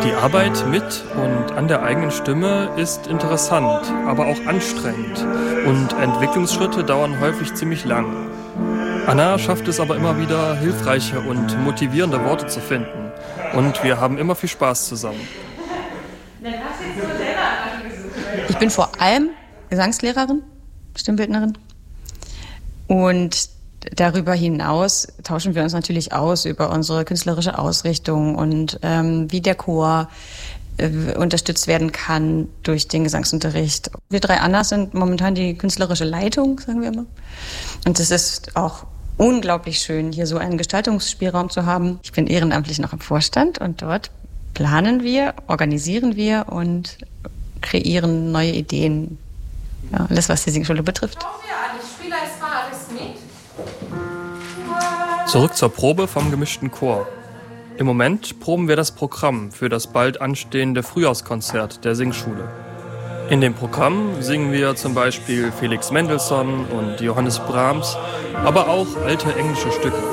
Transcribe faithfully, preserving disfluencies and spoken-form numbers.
Die Arbeit mit und an der eigenen Stimme ist interessant, aber auch anstrengend. Und Entwicklungsschritte dauern häufig ziemlich lang. Anna schafft es aber immer wieder, hilfreiche und motivierende Worte zu finden. Und wir haben immer viel Spaß zusammen. Ich bin vor allem Gesangslehrerin, Stimmbildnerin. Und darüber hinaus tauschen wir uns natürlich aus über unsere künstlerische Ausrichtung und ähm, wie der Chor äh, unterstützt werden kann durch den Gesangsunterricht. Wir drei Annas sind momentan die künstlerische Leitung, sagen wir immer. Und es ist auch unglaublich schön, hier so einen Gestaltungsspielraum zu haben. Ich bin ehrenamtlich noch im Vorstand und dort planen wir, organisieren wir und kreieren neue Ideen. Ja, alles, was die Singschule betrifft. Zurück zur Probe vom gemischten Chor. Im Moment proben wir das Programm für das bald anstehende Frühjahrskonzert der Singschule. In dem Programm singen wir zum Beispiel Felix Mendelssohn und Johannes Brahms, aber auch alte englische Stücke.